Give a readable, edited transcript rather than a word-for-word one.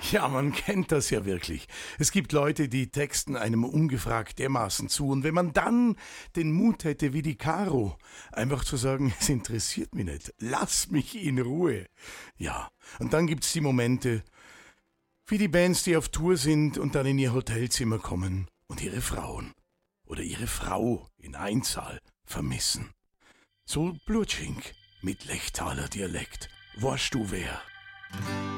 Ja, man kennt das ja wirklich. Es gibt Leute, die texten einem ungefragt dermaßen zu. Und wenn man dann den Mut hätte, wie die Caro, einfach zu sagen, es interessiert mich nicht, lass mich in Ruhe. Ja, und dann gibt's die Momente, wie die Bands, die auf Tour sind und dann in ihr Hotelzimmer kommen und ihre Frauen oder ihre Frau in Einzahl vermissen. So Blutschink mit Lechtaler Dialekt. Warst du wer?